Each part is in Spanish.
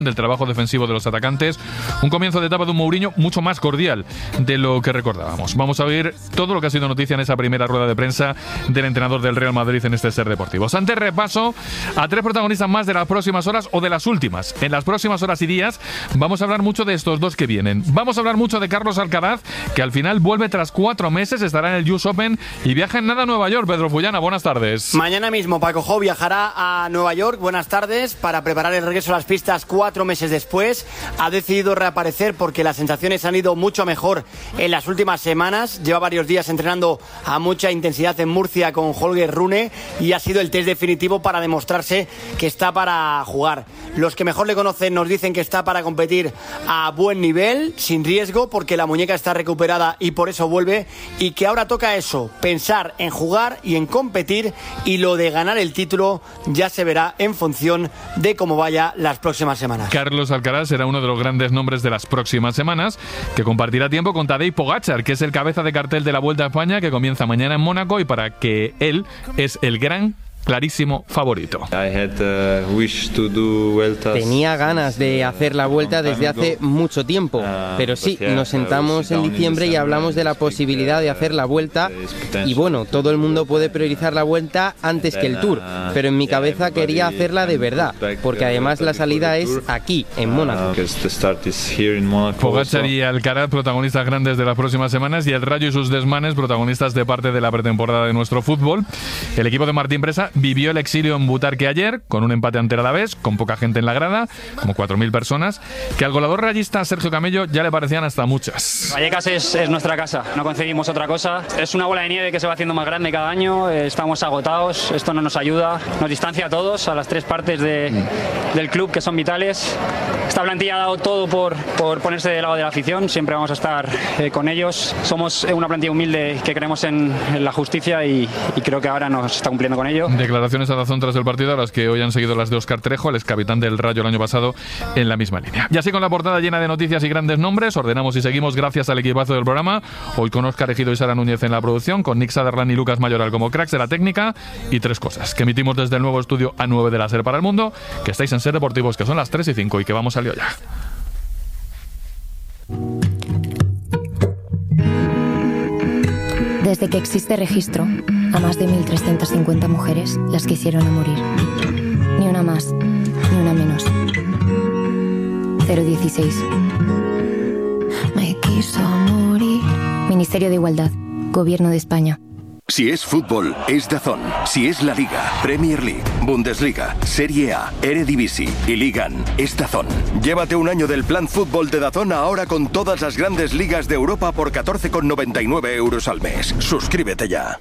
del trabajo defensivo de los atacantes. Un comienzo de etapa de un Mourinho mucho más cordial de lo que recordábamos. Vamos a ver todo lo que ha sido noticia en esa primera rueda de prensa del entrenador del Real Madrid en este Ser Deportivos. Antes repaso a 3 protagonistas más de las próximas horas o de las últimas. En las próximas horas y días vamos a hablar mucho de estos dos que vienen. Vamos a hablar mucho de Carlos Alcaraz, que al final vuelve tras 4 meses, estará en el US Open y viaja en nada a Nueva York. Pedro Fullana, buenas tardes. Mañana mismo Paco Jou viajará a Nueva York, buenas tardes, para preparar el regreso a las pistas 4 meses después. Ha decidido reaparecer porque las sensaciones han ido mucho mejor en las últimas semanas. Lleva varios días entrenando a mucha intensidad en Murcia con Holger Rune y ha sido el test definitivo para demostrarse que está para jugar. Los que mejor le conocen nos dicen que está para competir a buen nivel, sin riesgo, porque la muñeca está recuperada y por eso vuelve, y que ahora toca eso, pensar en jugar y en competir, y lo de ganar el título ya se verá en función de cómo vaya las próximas semanas. Carlos Alcaraz será uno de los grandes nombres de las próximas semanas, que compartirá tiempo con Tadej Pogačar, que es el cabeza de cartel de la Vuelta a España, que comienza mañana en Mónaco y para que él es el gran clarísimo favorito. Tenía ganas de hacer la Vuelta desde hace mucho tiempo, pero sí, nos sentamos en diciembre y hablamos de la posibilidad de hacer la Vuelta, y bueno, todo el mundo puede priorizar la Vuelta antes que el Tour, pero en mi cabeza quería hacerla de verdad, porque además la salida es aquí, en Mónaco. Pogačar y Alcaraz, protagonistas grandes de las próximas semanas, y el Rayo y sus desmanes, protagonistas de parte de la pretemporada de nuestro fútbol. El equipo de Martín Presa vivió el exilio en Butarque ayer, con un empate ante el Alavés, con poca gente en la grada, como 4.000 personas, que al goleador rayista Sergio Camello ya le parecían hasta muchas. Vallecas es nuestra casa, no conseguimos otra cosa. Es una bola de nieve que se va haciendo más grande cada año, estamos agotados, esto no nos ayuda, nos distancia a todos, a las 3 partes del club que son vitales. Esta plantilla ha dado todo por ponerse del lado de la afición, siempre vamos a estar con ellos. Somos una plantilla humilde que creemos en la justicia y creo que ahora nos está cumpliendo con ello. Declaraciones a Dazón tras el partido, a las que hoy han seguido las de Óscar Trejo, el excapitán del Rayo el año pasado, en la misma línea. Y así, con la portada llena de noticias y grandes nombres, ordenamos y seguimos gracias al equipazo del programa, hoy con Óscar Ejido y Sara Núñez en la producción, con Nick Sutherland y Lucas Mayoral como cracks de la técnica, y 3 cosas, que emitimos desde el nuevo estudio A9 de la SER para el mundo, que estáis en Ser Deportivos, que son las 3:05 y que vamos al lío ya. Desde que existe registro, a más de 1.350 mujeres las quisieron a morir. Ni una más, ni una menos. 016. Me quiso morir. Ministerio de Igualdad, Gobierno de España. Si es fútbol, es DAZN. Si es la Liga, Premier League, Bundesliga, Serie A, Eredivisie y Ligan, es DAZN. Llévate un año del plan fútbol de DAZN ahora con todas las grandes ligas de Europa por 14,99 € al mes. Suscríbete ya.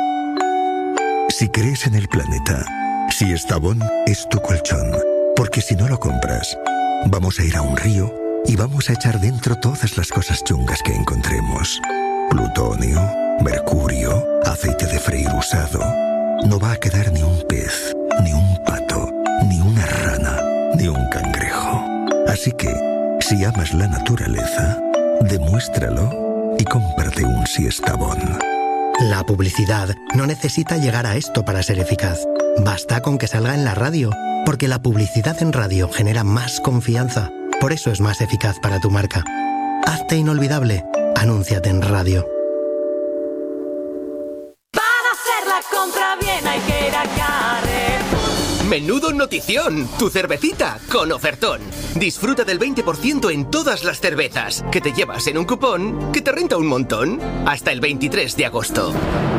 Si crees en el planeta, si Estavón es tu colchón, porque si no lo compras, vamos a ir a un río y vamos a echar dentro todas las cosas chungas que encontremos. Plutonio, mercurio, aceite de freír usado. No va a quedar ni un pez, ni un pato, ni una rana, ni un cangrejo. Así que, si amas la naturaleza, demuéstralo y cómprate un Siestabón. La publicidad no necesita llegar a esto para ser eficaz. Basta con que salga en la radio, porque la publicidad en radio genera más confianza. Por eso es más eficaz para tu marca. Hazte inolvidable. Anúnciate en radio. Compra bien, hay que ir a Carrefour. ¡Menudo notición! Tu cervecita con ofertón. Disfruta del 20% en todas las cervezas, que te llevas en un cupón que te renta un montón. Hasta el 23 de agosto.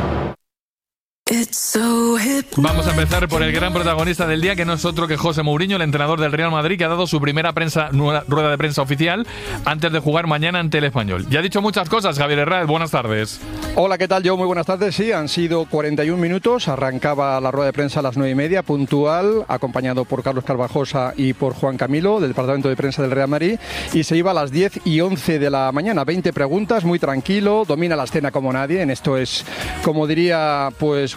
Vamos a empezar por el gran protagonista del día, que no es otro que José Mourinho, el entrenador del Real Madrid, que ha dado su primera rueda de prensa oficial antes de jugar mañana ante el Español. Ya ha dicho muchas cosas, Javier Herrera, buenas tardes. Hola, ¿qué tal? Muy buenas tardes. Sí, han sido 41 minutos. Arrancaba la rueda de prensa a las 9:30, puntual, acompañado por Carlos Carvajosa y por Juan Camilo, del departamento de prensa del Real Madrid, y se iba a las 10:11 de la mañana. 20 preguntas, muy tranquilo, domina la escena como nadie. En esto es, como diría, pues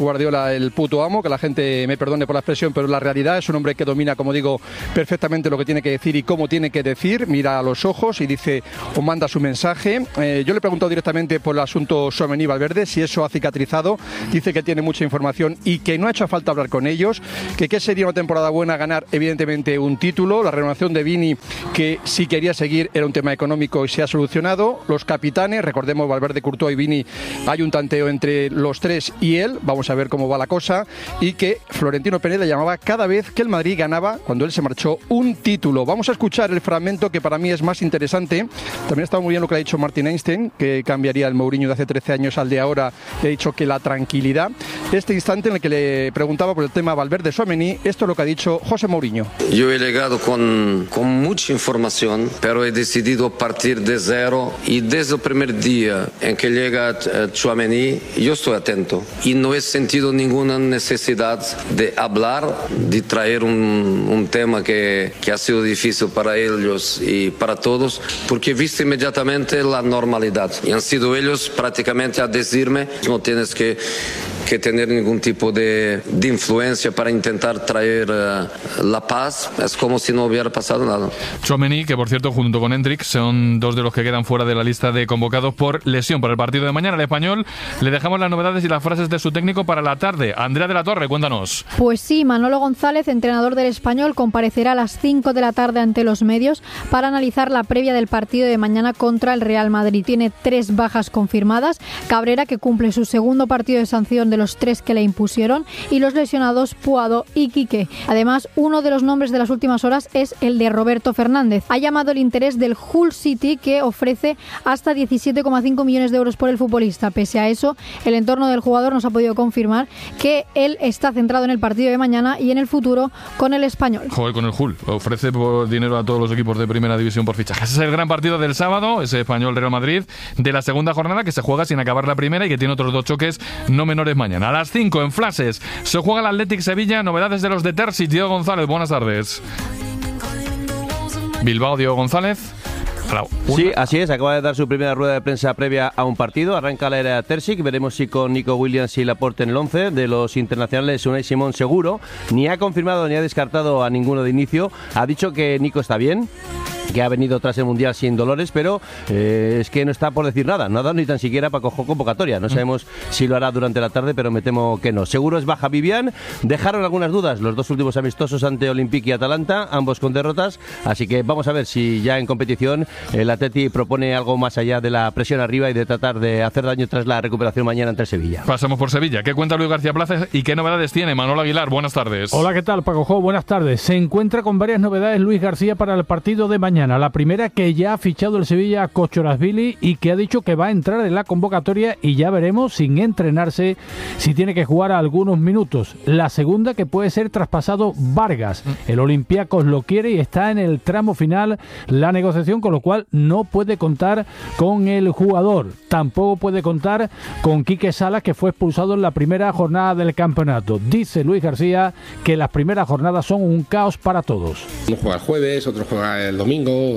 Guardiola el puto amo, que la gente me perdone por la expresión, pero la realidad es un hombre que domina, como digo, perfectamente lo que tiene que decir y cómo tiene que decir, mira a los ojos y dice o manda su mensaje. Yo le he preguntado directamente por el asunto Tchouaméni y Valverde, si eso ha cicatrizado. Dice que tiene mucha información y que no ha hecho falta hablar con ellos, que qué sería una temporada buena, ganar evidentemente un título. La renovación de Vini, que si quería seguir, era un tema económico y se ha solucionado. Los capitanes, recordemos Valverde, Courtois y Vini, hay un tanteo entre los tres y él, vamos a ver cómo va la cosa, y que Florentino Pérez le llamaba cada vez que el Madrid ganaba, cuando él se marchó, un título. Vamos a escuchar el fragmento que para mí es más interesante. También está muy bien lo que ha dicho Martin Einstein, que cambiaría el Mourinho de hace 13 años al de ahora. Le ha dicho que la tranquilidad. Este instante en el que le preguntaba por el tema Valverde-Tchouaméni, esto es lo que ha dicho José Mourinho. Yo he llegado con mucha información, pero he decidido partir de cero, y desde el primer día en que llega Tchouaméni, yo estoy atento y no he sentido ninguna necesidad de hablar, de traer un tema que ha sido difícil para ellos y para todos, porque he visto inmediatamente la normalidad y han sido ellos prácticamente a decirme: no tienes que tener ningún tipo de influencia para intentar traer la paz. Es como si no hubiera pasado nada. Tchouaméni, que por cierto junto con Hendrik son dos de los que quedan fuera de la lista de convocados por lesión para el partido de mañana. Al Español le dejamos las novedades y las frases de su técnico para la tarde. Andrea de la Torre, cuéntanos. Pues sí, Manolo González, entrenador del Español, comparecerá a las 5 de la tarde ante los medios para analizar la previa del partido de mañana contra el Real Madrid. Tiene 3 bajas confirmadas: Cabrera, que cumple su segundo partido de sanción de los 3 que le impusieron, y los lesionados Puado y Quique. Además, uno de los nombres de las últimas horas es el de Roberto Fernández. Ha llamado el interés del Hull City, que ofrece hasta 17,5 millones de euros por el futbolista. Pese a eso, el entorno del jugador nos ha podido confirmar que él está centrado en el partido de mañana y en el futuro con el Español. Joder, con el Hull. Ofrece dinero a todos los equipos de primera división por fichajes. Ese es el gran partido del sábado, ese Español-Real Madrid, de la segunda jornada, que se juega sin acabar la primera y que tiene otros 2 choques no menores mañana. A las 5 en Flashes se juega el Athletic Sevilla. Novedades de los de Terzi. Diego González, buenas tardes. Bilbao, Diego González. Sí, así es, acaba de dar su primera rueda de prensa previa a un partido. Arranca la era Terzic, veremos si con Nico Williams y Laporte en el 11. De los internacionales, Unai Simón seguro. Ni ha confirmado ni ha descartado a ninguno de inicio. Ha dicho que Nico está bien, que ha venido tras el Mundial sin dolores, pero es que no está por decir nada. No ha dado ni tan siquiera para coger convocatoria. No sabemos si lo hará durante la tarde, pero me temo que no. Seguro es baja Vivian. Dejaron algunas dudas los 2 últimos amistosos ante Olympique y Atalanta, ambos con derrotas. Así que vamos a ver si ya en competición el Atleti propone algo más allá de la presión arriba y de tratar de hacer daño tras la recuperación mañana ante el Sevilla. Pasamos por Sevilla. ¿Qué cuenta Luis García Plaza y qué novedades tiene Manolo Aguilar? Buenas tardes. Hola, ¿qué tal, Paco Jo? Buenas tardes. Se encuentra con varias novedades Luis García para el partido de mañana. La primera, que ya ha fichado el Sevilla a Kochorazvili y que ha dicho que va a entrar en la convocatoria, y ya veremos, sin entrenarse, si tiene que jugar algunos minutos. La segunda, que puede ser traspasado Vargas. El Olympiacos lo quiere y está en el tramo final la negociación, con lo cual no puede contar con el jugador. Tampoco puede contar con Quique Salas, que fue expulsado en la primera jornada del campeonato. Dice Luis García que las primeras jornadas son un caos para todos. Uno juega el jueves, otro juega el domingo,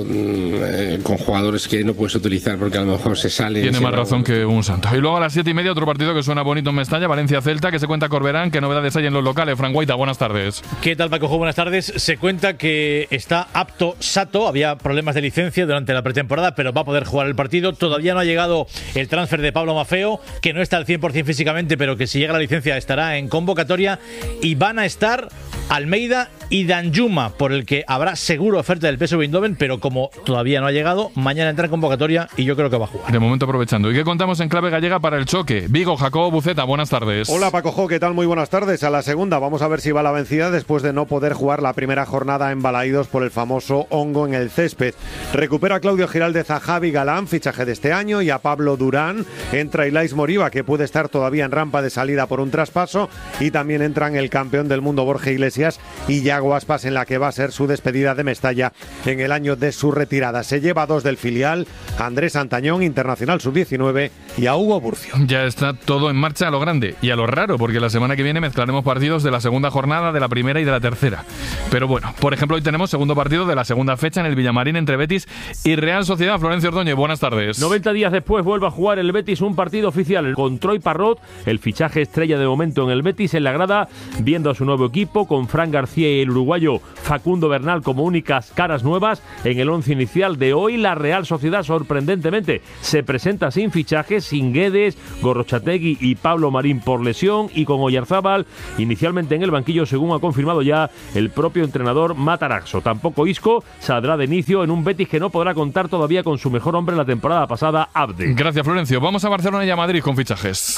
con jugadores que no puedes utilizar porque a lo mejor se sale. Tiene más razón que un santo. Y luego a las 7:30 otro partido que suena bonito en Mestalla, Valencia-Celta, que se cuenta Corberán. ¿Qué novedades hay en los locales? Fran Guaita, buenas tardes. ¿Qué tal, Paco? Buenas tardes. Se cuenta que está apto Sato. Había problemas de licencia durante la pretemporada, pero va a poder jugar el partido. Todavía no ha llegado el transfer de Pablo Maffeo, que no está al 100% físicamente, pero que si llega la licencia estará en convocatoria. Y van a estar Almeida y Danjuma, por el que habrá seguro oferta del PSV Eindhoven, pero como todavía no ha llegado, mañana entra en convocatoria y yo creo que va a jugar. De momento aprovechando. ¿Y qué contamos en clave gallega para el choque? Vigo, Jacobo Buceta, buenas tardes. Hola, Paco Jo, ¿qué tal? Muy buenas tardes. A la segunda vamos a ver si va la vencida después de no poder jugar la primera jornada en Balaídos por el famoso hongo en el césped. Recupera a Claudio Giraldez a Javi Galán, fichaje de este año, y a Pablo Durán. Entra Ilais Moriba, que puede estar todavía en rampa de salida por un traspaso, y también entran el campeón del mundo Borja Iglesias Iglesias y Yago Aspas, en la que va a ser su despedida de Mestalla en el año de su retirada. Se lleva a 2 del filial, a Andrés Antañón, internacional sub-19, y a Hugo Burcio. Ya está todo en marcha a lo grande y a lo raro, porque la semana que viene mezclaremos partidos de la segunda jornada, de la primera y de la tercera. Pero bueno, por ejemplo, hoy tenemos segundo partido de la segunda fecha en el Villamarín entre Betis y Real Sociedad. Florencio Ordóñez, buenas tardes. 90 días después vuelve a jugar el Betis un partido oficial con Troy Parrot, el fichaje estrella de momento en el Betis, en la grada, viendo a su nuevo equipo con Fran García y el uruguayo Facundo Bernal como únicas caras nuevas. En el 11 inicial de hoy, la Real Sociedad sorprendentemente se presenta sin fichajes, sin Guedes, Gorrochategui y Pablo Marín por lesión, y con Oyarzábal inicialmente en el banquillo, según ha confirmado ya el propio entrenador Matarazzo. Tampoco Isco saldrá de inicio en un Betis que no podrá contar todavía con su mejor hombre la temporada pasada, Abde. Gracias, Florencio. Vamos a Barcelona y a Madrid con fichajes.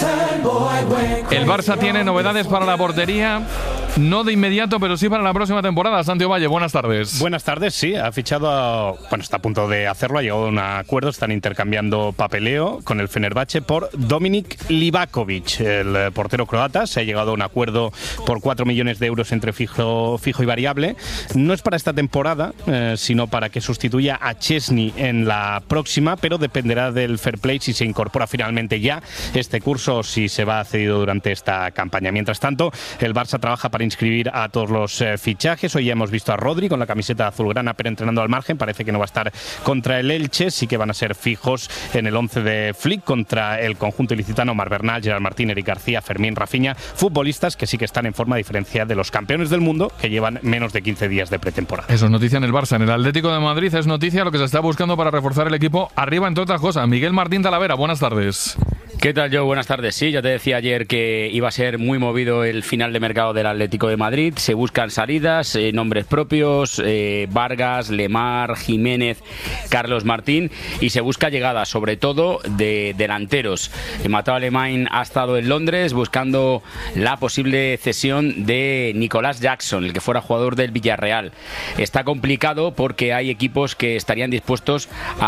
El Barça tiene novedades para la portería, no de inmediato, pero sí para la próxima temporada. Santiago Valle, buenas tardes. Buenas tardes, sí, ha fichado, está a punto de hacerlo, ha llegado a un acuerdo, están intercambiando papeleo con el Fenerbahce por Dominik Livakovic, el portero croata. Se ha llegado a un acuerdo por 4 millones de euros entre fijo y variable. No es para esta temporada, sino para que sustituya a Chesney en la próxima, pero dependerá del fair play si se incorpora finalmente ya este curso o si se va cedido durante esta campaña. Mientras tanto, el Barça trabaja para inscribir a todos los fichajes. Hoy ya hemos visto a Rodri con la camiseta azulgrana, pero entrenando al margen. Parece que no va a estar contra el Elche. Sí que van a ser fijos en el 11 de Flick contra el conjunto ilicitano. Omar Bernal, Gerard Martín, Eric García, Fermín, Rafinha, futbolistas que sí que están en forma, a diferencia de los campeones del mundo que llevan menos de 15 días de pretemporada. Eso es noticia en el Barça. En el Atlético de Madrid es noticia lo que se está buscando para reforzar el equipo arriba, entre otras cosas. Miguel Martín Talavera, buenas tardes. ¿Qué tal, Joe? Buenas tardes. Sí, ya te decía ayer que iba a ser muy movido el final de mercado del Atlético de Madrid. Se buscan salidas, nombres propios, Vargas, Lemar, Jiménez, Carlos Martín, y se busca llegada, sobre todo de delanteros. Mateo Alemán ha estado en Londres buscando la posible cesión de Nicolás Jackson, el que fuera jugador del Villarreal. Está complicado porque hay equipos que estarían dispuestos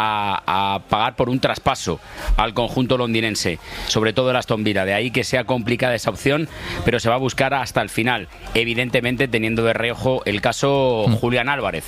a pagar por un traspaso al conjunto londinense, sobre todo el Aston Villa. De ahí que sea complicada esa opción, pero se va a buscar hasta el final, evidentemente teniendo de reojo el caso Julián Álvarez,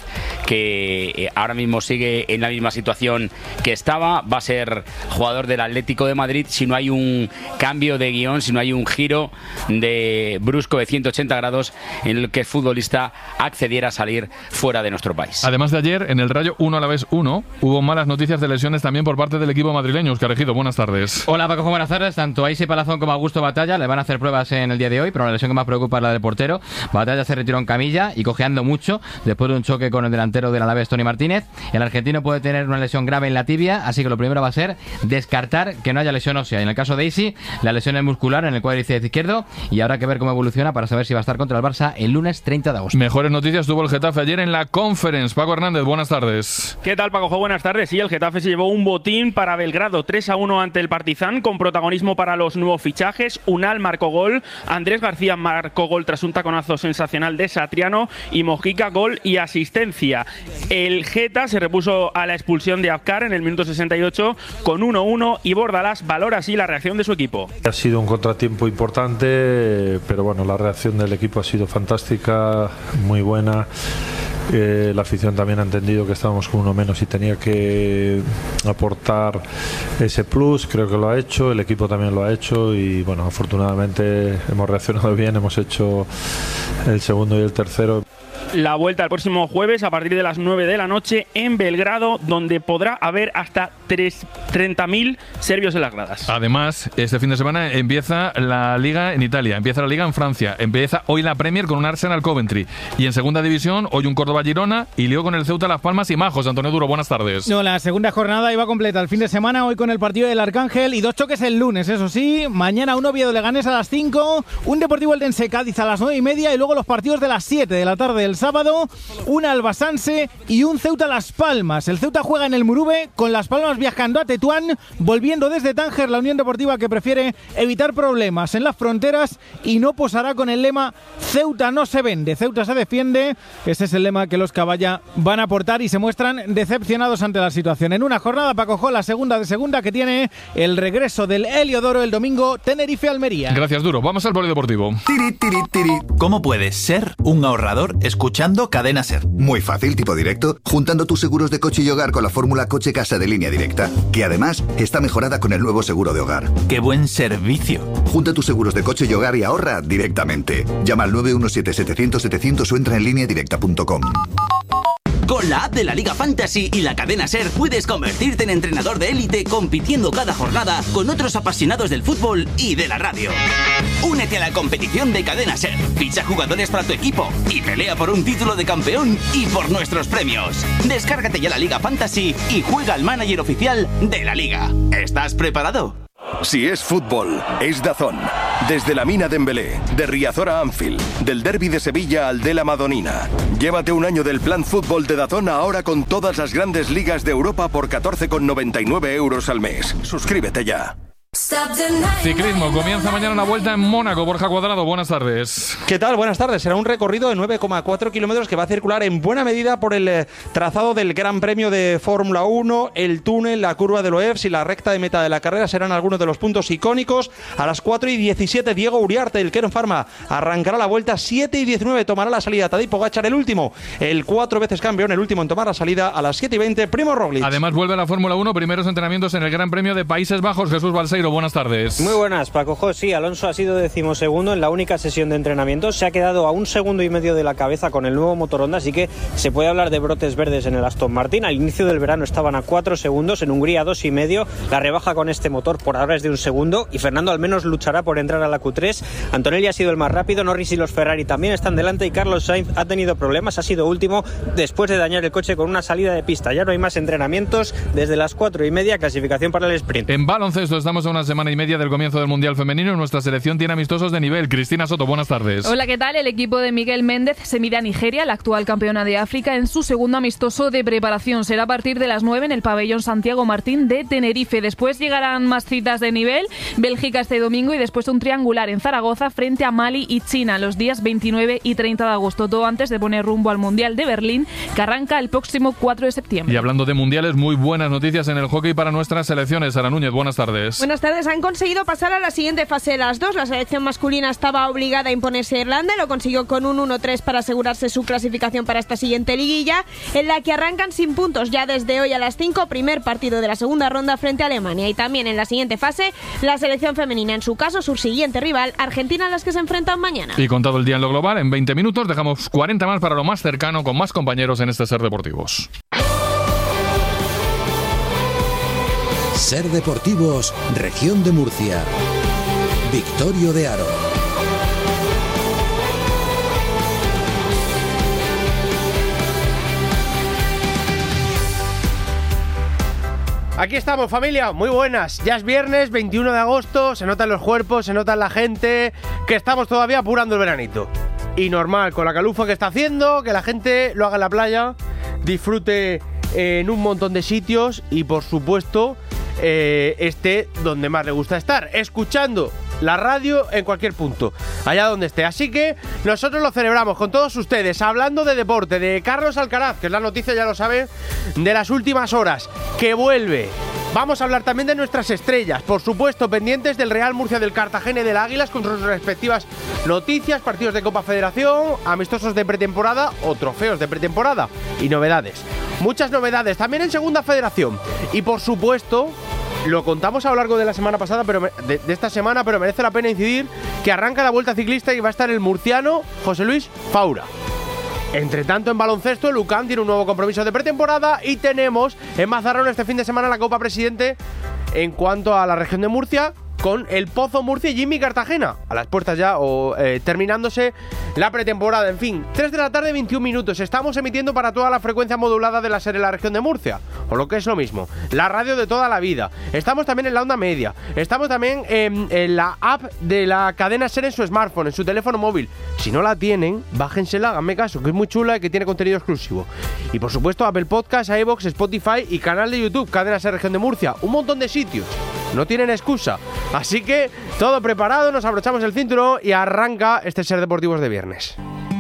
que ahora mismo sigue en la misma situación que estaba. Va a ser jugador del Atlético de Madrid si no hay un cambio de guión, si no hay un giro de brusco de 180 grados en el que el futbolista accediera a salir fuera de nuestro país. Además de ayer, en el Rayo 1 Alavés 1, hubo malas noticias de lesiones también por parte del equipo madrileño. Óscar Ejido, buenas tardes. Hola Paco, buenas tardes. Tanto a Isi Palazón como a Augusto Batalla le van a hacer pruebas en el día de hoy, pero la lesión que más preocupa es la del portero. Batalla se retiró en camilla y cojeando mucho después de un choque con el delantero del Alavés, Tony Martínez. El argentino puede tener una lesión grave en la tibia, así que lo primero va a ser descartar que no haya lesión ósea. Y en el caso de Isi, la lesión es muscular en el cuádriceps izquierdo, y habrá que ver cómo evoluciona para saber si va a estar contra el Barça el lunes 30 de agosto. Mejores noticias tuvo el Getafe ayer en la Conference. Paco Hernández, buenas tardes. ¿Qué tal, Paco? Buenas tardes. Sí, el Getafe se llevó un botín para Belgrado, 3-1 ante el Partizan, con protagonismo para los nuevos fichajes. Unal marcó gol, Andrés García marcó gol tras un taconazo sensacional de Satriano, y Mojica gol y asistencia. El Geta se repuso a la expulsión de Afkar en el minuto 68 con 1-1, y Bordalás valora así la reacción de su equipo. Ha sido un contratiempo importante, pero bueno, la reacción del equipo ha sido fantástica, muy buena. La afición también ha entendido que estábamos con uno menos y tenía que aportar ese plus. Creo que lo ha hecho, el equipo también lo ha hecho, y bueno, afortunadamente hemos reaccionado bien, hemos hecho el segundo y el tercero. La vuelta el próximo jueves a partir de las 9 de la noche en Belgrado, donde podrá haber hasta 30.000 serbios en las gradas. Además, este fin de semana empieza la Liga en Italia, empieza la Liga en Francia, empieza hoy la Premier con un Arsenal Coventry, y en segunda división hoy un Córdoba Girona y lío con el Ceuta Las Palmas y Majos. Antonio Duro, buenas tardes. No, la segunda jornada iba completa el fin de semana, hoy con el partido del Arcángel y 2 choques el lunes, eso sí. Mañana un Oviedo Leganés a las 5, un Deportivo Eldense Cádiz a las 9:30, y luego los partidos de las 7 de la tarde del sábado, un Albasanse y un Ceuta Las Palmas. El Ceuta juega en el Murube con Las Palmas minutos viajando a Tetuán, volviendo desde Tánger, la Unión Deportiva que prefiere evitar problemas en las fronteras y no posará con el lema Ceuta no se vende, Ceuta se defiende. Ese es el lema que los Caballa van a aportar y se muestran decepcionados ante la situación. En una jornada, Paco Jo, la segunda de segunda, que tiene el regreso del Heliodoro el domingo, Tenerife-Almería. Gracias, Duro. Vamos al polideportivo. ¿Cómo puedes ser un ahorrador escuchando Cadena Ser? Muy fácil, tipo directo, juntando tus seguros de coche y hogar con la fórmula Coche-Casa de Línea Directa, que además está mejorada con el nuevo seguro de hogar. ¡Qué buen servicio! Junta tus seguros de coche y hogar y ahorra directamente. Llama al 917-700-700 o entra en lineadirecta.com. Con la app de la Liga Fantasy y la cadena SER puedes convertirte en entrenador de élite compitiendo cada jornada con otros apasionados del fútbol y de la radio. Únete a la competición de cadena SER, ficha jugadores para tu equipo y pelea por un título de campeón y por nuestros premios. Descárgate ya la Liga Fantasy y juega al manager oficial de la Liga. ¿Estás preparado? Si es fútbol, es DAZN. Desde la Mina Dembélé, de Riazor a Anfield, del derbi de Sevilla al de la Madonina. Llévate un año del plan fútbol de DAZN ahora con todas las grandes ligas de Europa por 14,99 euros al mes. Suscríbete ya. Ciclismo, comienza mañana una vuelta en Mónaco. Borja Cuadrado, buenas tardes. ¿Qué tal? Buenas tardes. Será un recorrido de 9,4 kilómetros que va a circular en buena medida por el trazado del Gran Premio de Fórmula 1, el túnel, la curva de Loebs y la recta de meta de la carrera serán algunos de los puntos icónicos. A las 4:17, Diego Uriarte, el Kern Pharma, arrancará la vuelta. 7:19, tomará la salida Tadej Pogačar, el último, el 4 veces campeón, el último en tomar la salida. A las 7:20, Primo Roglic. Además vuelve a la Fórmula 1, primeros entrenamientos en el Gran Premio de Países Bajos. Jesús Balseiro, buenas tardes. Muy buenas, Paco Jo. Sí, Alonso ha sido 12º en la única sesión de entrenamiento. Se ha quedado a 1,5 segundos de la cabeza con el nuevo motor Honda, así que se puede hablar de brotes verdes en el Aston Martin. Al inicio del verano estaban a 4 segundos, en Hungría 2,5. La rebaja con este motor por ahora es de 1 segundo y Fernando al menos luchará por entrar a la Q3. Antonelli ha sido el más rápido, Norris y los Ferrari también están delante y Carlos Sainz ha tenido problemas, ha sido último después de dañar el coche con una salida de pista. Ya no hay más entrenamientos desde las 4:30, clasificación para el sprint. En baloncesto estamos a una semana y media del comienzo del Mundial Femenino. Nuestra selección tiene amistosos de nivel. Cristina Soto, buenas tardes. Hola, ¿qué tal? El equipo de Miguel Méndez se mide a Nigeria, la actual campeona de África, en su segundo amistoso de preparación. Será a partir de las 9 en el pabellón Santiago Martín de Tenerife. Después llegarán más citas de nivel. Bélgica este domingo y después un triangular en Zaragoza frente a Mali y China los días 29 y 30 de agosto. Todo antes de poner rumbo al Mundial de Berlín, que arranca el próximo 4 de septiembre. Y hablando de mundiales, muy buenas noticias en el hockey para nuestras selecciones. Sara Núñez, buenas tardes. Buenas tardes. Han conseguido pasar a la siguiente fase de las dos. La selección masculina estaba obligada a imponerse a Irlanda, lo consiguió con un 1-3 para asegurarse su clasificación para esta siguiente liguilla, en la que arrancan sin puntos ya desde hoy a las 5, primer partido de la segunda ronda frente a Alemania. Y también en la siguiente fase, la selección femenina, en su caso su siguiente rival, Argentina, a las que se enfrentan mañana. Y contado el día en lo global, en 20 minutos dejamos 40 más para lo más cercano, con más compañeros en este Ser Deportivos. Ser Deportivos, Región de Murcia. Victorio de Aro. Aquí estamos, familia, muy buenas. Ya es viernes, 21 de agosto, se notan los cuerpos, se nota la gente, que estamos todavía apurando el veranito. Y normal, con la calufa que está haciendo, que la gente lo haga en la playa, disfrute en un montón de sitios y, por supuesto, esté donde más le gusta estar, escuchando la radio en cualquier punto, allá donde esté. Así que nosotros lo celebramos con todos ustedes, hablando de deporte, de Carlos Alcaraz, que es la noticia, ya lo saben, de las últimas horas, que vuelve. Vamos a hablar también de nuestras estrellas, por supuesto, pendientes del Real Murcia, del Cartagena y del Águilas, con sus respectivas noticias, partidos de Copa Federación, amistosos de pretemporada o trofeos de pretemporada y novedades. Muchas novedades también en Segunda Federación. Y por supuesto, lo contamos a lo largo de la semana pasada, pero de esta semana, pero merece la pena incidir que arranca la Vuelta Ciclista y va a estar el murciano José Luis Faura. Entre tanto, en baloncesto, el UCAM tiene un nuevo compromiso de pretemporada y tenemos en Mazarrón este fin de semana la Copa Presidente en cuanto a la región de Murcia, con el Pozo Murcia y Jimmy Cartagena, a las puertas ya o terminándose la pretemporada. En fin, 3 de la tarde, 21 minutos. Estamos emitiendo para toda la frecuencia modulada de la SER en la región de Murcia, o lo que es lo mismo, la radio de toda la vida. Estamos también en la onda media, estamos también en la app de la cadena SER en su smartphone, en su teléfono móvil. Si no la tienen, bájensela, háganme caso, que es muy chula y que tiene contenido exclusivo. Y por supuesto Apple Podcasts, iVoox, Spotify y canal de YouTube, Cadena SER Región de Murcia. Un montón de sitios, no tienen excusa. Así que todo preparado, nos abrochamos el cinturón y arranca este Ser Deportivos de viernes.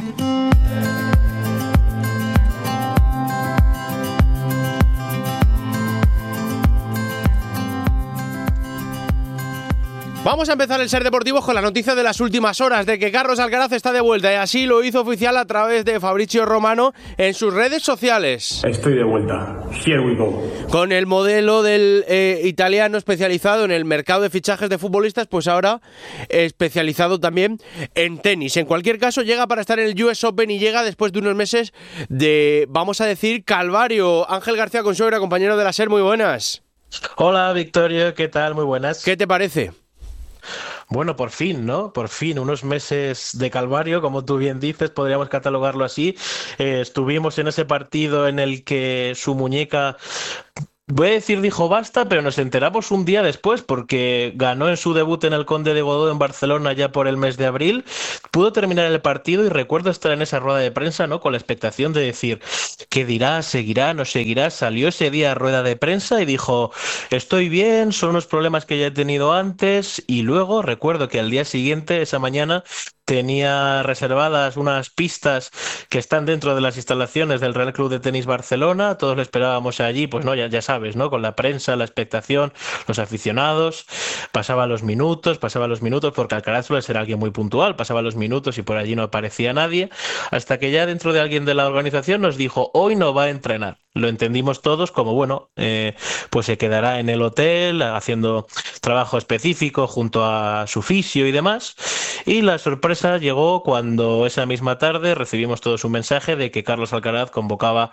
Vamos a empezar el Ser Deportivo con la noticia de las últimas horas de que Carlos Alcaraz está de vuelta, y así lo hizo oficial a través de Fabrizio Romano en sus redes sociales. Estoy de vuelta. Here we go. Con el modelo del italiano especializado en el mercado de fichajes de futbolistas, pues ahora especializado también en tenis. En cualquier caso, llega para estar en el US Open y llega después de unos meses de, vamos a decir, calvario. Ángel García Consuegra, compañero de la SER, muy buenas. Hola, Victorio, ¿qué tal? Muy buenas. ¿Qué te parece? Bueno, por fin, ¿no? Por fin, unos meses de calvario, como tú bien dices, podríamos catalogarlo así. Estuvimos en ese partido en el que su muñeca, voy a decir dijo basta, pero nos enteramos un día después porque ganó en su debut en el Conde de Godó en Barcelona ya por el mes de abril. Pudo terminar el partido y recuerdo estar en esa rueda de prensa, ¿no? Con la expectación de decir, ¿qué dirá? ¿Seguirá? ¿No seguirá? Salió ese día a rueda de prensa y dijo, estoy bien, son unos problemas que ya he tenido antes. Y luego recuerdo que al día siguiente, esa mañana, tenía reservadas unas pistas que están dentro de las instalaciones del Real Club de Tenis Barcelona. Todos lo esperábamos allí, pues no, ya sabes, ¿no? Con la prensa, la expectación, los aficionados. Pasaba los minutos, porque Alcaraz suele ser alguien muy puntual. Pasaba los minutos y por allí no aparecía nadie. Hasta que ya dentro de alguien de la organización nos dijo, hoy no va a entrenar. Lo entendimos todos como, bueno, pues se quedará en el hotel haciendo trabajo específico junto a su fisio y demás. Y la sorpresa llegó cuando esa misma tarde recibimos todos un mensaje de que Carlos Alcaraz convocaba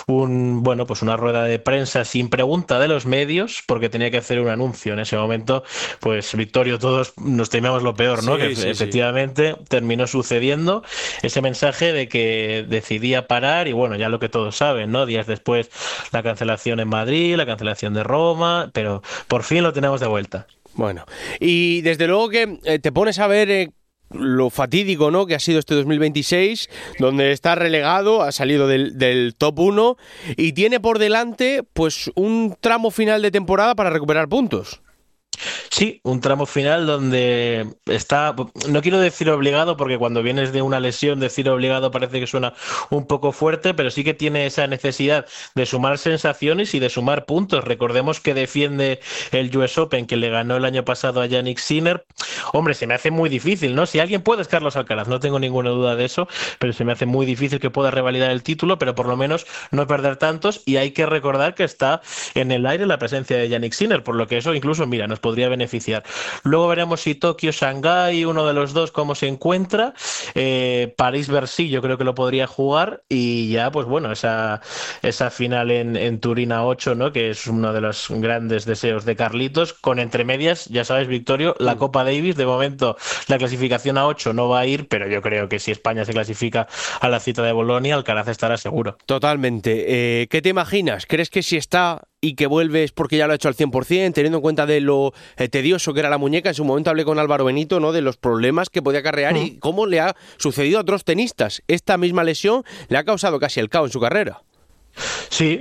una rueda de prensa sin pregunta de los medios porque tenía que hacer un anuncio. En ese momento, pues Victorio, todos nos temíamos lo peor, ¿no? Sí, que efectivamente terminó sucediendo ese mensaje de que decidía parar y bueno, ya lo que todos saben, ¿no? Días después la cancelación en Madrid, la cancelación de Roma, pero por fin lo tenemos de vuelta. Bueno, y desde luego que te pones a ver lo fatídico, ¿no?, que ha sido este 2026, donde está relegado, ha salido del top 1 y tiene por delante pues un tramo final de temporada para recuperar puntos. Sí, un tramo final donde está, no quiero decir obligado porque cuando vienes de una lesión decir obligado parece que suena un poco fuerte, pero sí que tiene esa necesidad de sumar sensaciones y de sumar puntos. Recordemos que defiende el US Open que le ganó el año pasado a Jannik Sinner. Hombre, se me hace muy difícil, ¿no? Si alguien puede es Carlos Alcaraz, no tengo ninguna duda de eso, pero se me hace muy difícil que pueda revalidar el título, pero por lo menos no perder tantos, y hay que recordar que está en el aire la presencia de Jannik Sinner, por lo que eso incluso, mira, nos podría beneficiar. Luego veremos si Tokio, Shanghái, uno de los dos, cómo se encuentra. París-Bercy yo creo que lo podría jugar y ya, pues bueno, esa final en Turín a 8, ¿no?, que es uno de los grandes deseos de Carlitos, con entre medias, ya sabes, Victorio, la Copa Davis. De momento la clasificación a 8 no va a ir, pero yo creo que si España se clasifica a la cita de Bolonia, Alcaraz estará seguro. Totalmente. ¿Qué te imaginas? ¿Crees que si está y que vuelves porque ya lo ha hecho al 100%, teniendo en cuenta de lo tedioso que era la muñeca? En su momento hablé con Álvaro Benito, ¿no?, de los problemas que podía acarrear y cómo le ha sucedido a otros tenistas. Esta misma lesión le ha causado casi el caos en su carrera. Sí.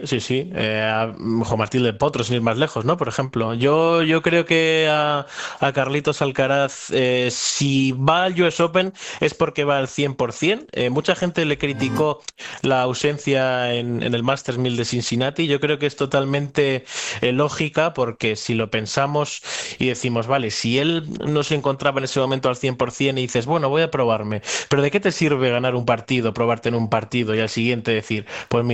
A Juan Martín del Potro, sin ir más lejos, ¿no? Por ejemplo, yo creo que a Carlitos Alcaraz, si va al US Open es porque va al 100%. Mucha gente le criticó la ausencia en el Masters 1000 de Cincinnati. Yo creo que es totalmente lógica, porque si lo pensamos y decimos, vale, si él no se encontraba en ese momento al 100% y dices, bueno, voy a probarme, pero ¿de qué te sirve ganar un partido, probarte en un partido y al siguiente decir, pues mira,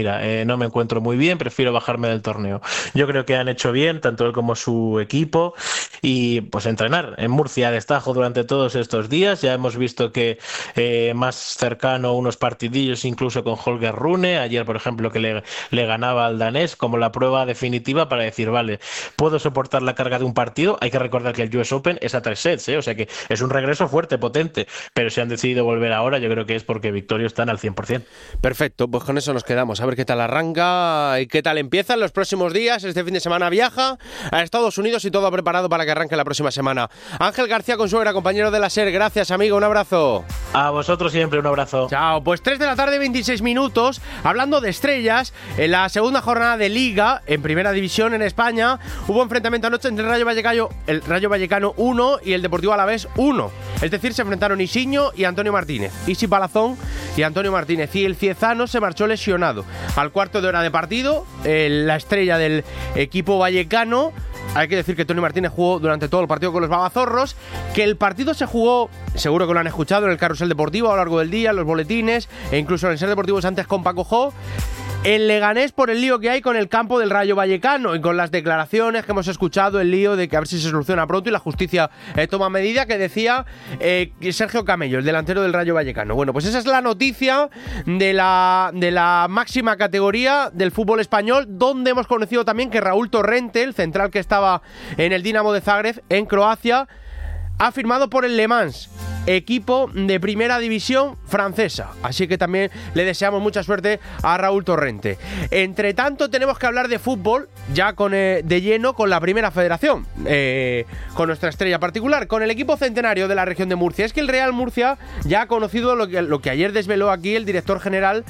no me encuentro muy bien, prefiero bajarme del torneo. Yo creo que han hecho bien, tanto él como su equipo, y pues entrenar en Murcia a destajo durante todos estos días. Ya hemos visto que más cercano unos partidillos incluso con Holger Rune, ayer por ejemplo que le ganaba al danés, como la prueba definitiva para decir, vale, puedo soportar la carga de un partido. Hay que recordar que el US Open es a 3 sets, o sea que es un regreso fuerte, potente, pero si han decidido volver ahora, yo creo que es porque Victorio están al 100%. Perfecto, pues con eso nos quedamos, a ver qué tal arranca y qué tal empiezan los próximos días. Este fin de semana viaja a Estados Unidos y todo preparado para que arranque la próxima semana. Ángel García Consuegra, compañero de la SER, gracias amigo, un abrazo. A vosotros siempre, un abrazo. Chao, pues 3 de la tarde, 26 minutos, hablando de estrellas, en la segunda jornada de Liga, en Primera División en España, hubo enfrentamiento anoche entre el Rayo Vallecano 1 y el Deportivo Alavés 1. Es decir, se enfrentaron Isiño y Antonio Martínez. Isi Palazón y Antonio Martínez. Y el ciezano se marchó lesionado. Al cuarto de hora de partido, la estrella del equipo vallecano, hay que decir que Tony Martínez jugó durante todo el partido con los babazorros, que el partido se jugó, seguro que lo han escuchado en el carrusel deportivo a lo largo del día, en los boletines, e incluso en el Ser Deportivos antes con Paco Jo, en Leganés por el lío que hay con el campo del Rayo Vallecano y con las declaraciones que hemos escuchado, el lío de que a ver si se soluciona pronto y la justicia toma medida, que decía Sergio Camello, el delantero del Rayo Vallecano. Bueno, pues esa es la noticia de la máxima categoría del fútbol español, donde hemos conocido también que Raúl Torrente, el central que estaba en el Dinamo de Zagreb en Croacia, ha firmado por el Le Mans, equipo de primera división francesa. Así que también le deseamos mucha suerte a Raúl Torrente. Entre tanto, tenemos que hablar de fútbol, ya de lleno con la Primera Federación, con nuestra estrella particular, con el equipo centenario de la región de Murcia. Es que el Real Murcia ya ha conocido lo que ayer desveló aquí el director general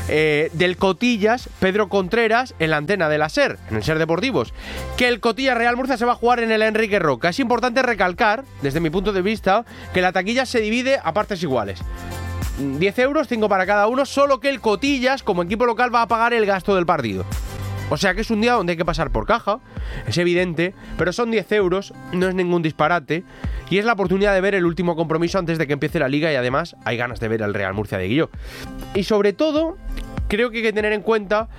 del Cotillas, Pedro Contreras, en la antena de la SER, en el SER Deportivos, que el Cotillas Real Murcia se va a jugar en el Enrique Roca. Es importante recalcar, desde mi punto de vista, que la taquilla se divide a partes iguales. 10 euros, 5 para cada uno, solo que el Cotillas, como equipo local, va a pagar el gasto del partido. O sea que es un día donde hay que pasar por caja, es evidente, pero son 10 euros, no es ningún disparate, y es la oportunidad de ver el último compromiso antes de que empiece la Liga, y además hay ganas de ver al Real Murcia de Guilló. Y sobre todo, creo que hay que tener en cuenta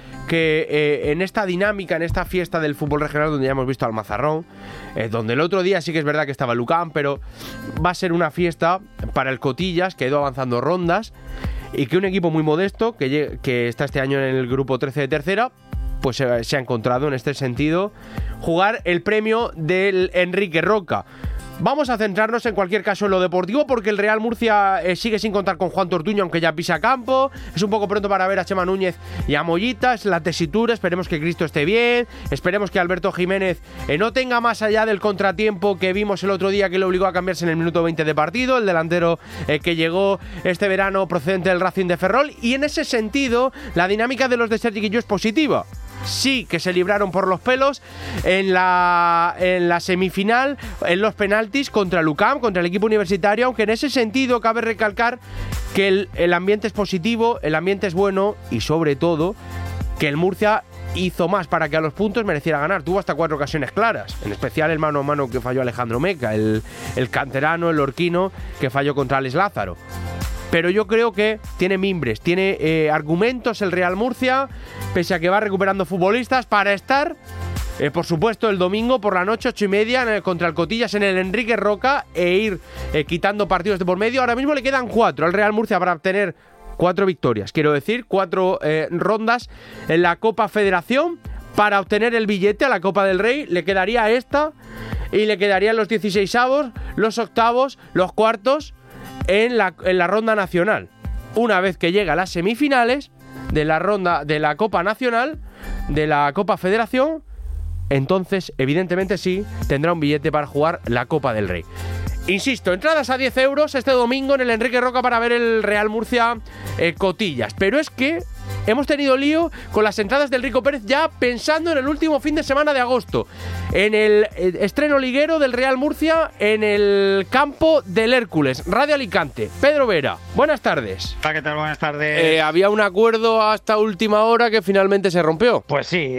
que en esta dinámica, en esta fiesta del fútbol regional, donde ya hemos visto al Mazarrón, donde el otro día sí que es verdad que estaba Lucán, pero va a ser una fiesta para el Cotillas, que ha ido avanzando rondas, y que un equipo muy modesto, que está este año en el grupo 13 de tercera, pues se ha encontrado en este sentido jugar el premio del Enrique Roca. Vamos a centrarnos en cualquier caso en lo deportivo, porque el Real Murcia sigue sin contar con Juan Tortuño, aunque ya pisa campo. Es un poco pronto para ver a Chema Núñez y a Mollita, es la tesitura. Esperemos que Cristo esté bien, esperemos que Alberto Jiménez no tenga más allá del contratiempo que vimos el otro día, que le obligó a cambiarse en el minuto 20 de partido, el delantero que llegó este verano procedente del Racing de Ferrol. Y en ese sentido, la dinámica de los de Sergi Guilló es positiva. Sí que se libraron por los pelos en la semifinal, en los penaltis contra el UCAM, contra el equipo universitario, aunque en ese sentido cabe recalcar que el ambiente es positivo, el ambiente es bueno, y sobre todo que el Murcia hizo más para que a los puntos mereciera ganar. Tuvo hasta 4 ocasiones claras, en especial el mano a mano que falló Alejandro Meca, el canterano, el lorquino, que falló contra Alex Lázaro. Pero yo creo que tiene mimbres, tiene argumentos el Real Murcia, pese a que va recuperando futbolistas, para estar, por supuesto, el domingo por la noche, 8:30, contra el Cotillas en el Enrique Roca, e ir quitando partidos de por medio. Ahora mismo le quedan 4 al Real Murcia para obtener 4 victorias, quiero decir, 4 rondas en la Copa Federación. Para obtener el billete a la Copa del Rey le quedaría esta, y le quedarían los 16avos, los octavos, los cuartos en la ronda nacional. Una vez que llega a las semifinales de la ronda de la Copa Nacional, de la Copa Federación, entonces evidentemente sí tendrá un billete para jugar la Copa del Rey. Insisto, entradas a 10 euros este domingo en el Enrique Roca para ver el Real Murcia Cotillas. Pero es que hemos tenido lío con las entradas del Rico Pérez ya pensando en el último fin de semana de agosto, en el estreno liguero del Real Murcia en el campo del Hércules. Radio Alicante, Pedro Vera, buenas tardes. Hola, ¿qué tal? Buenas tardes. Había un acuerdo hasta última hora que finalmente se rompió. Pues sí,